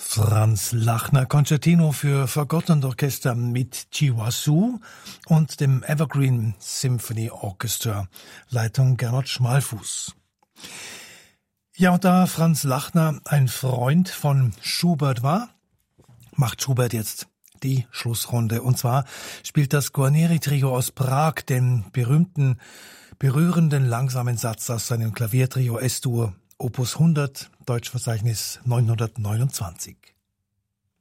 Franz Lachner Concertino für Fagott und Orchester mit Chihuahua und dem Evergreen Symphony Orchestra, Leitung Gernot Schmalfuß. Ja, und da Franz Lachner ein Freund von Schubert war, macht Schubert jetzt die Schlussrunde. Und zwar spielt das Guarneri-Trio aus Prag den berühmten, berührenden, langsamen Satz aus seinem Klaviertrio S-Dur, Opus 100, Deutschverzeichnis 929.